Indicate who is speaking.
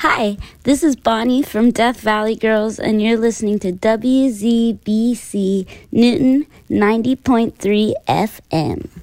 Speaker 1: Hi, this is Bonnie from Death Valley Girls, and you're listening to WZBC Newton 90.3 FM.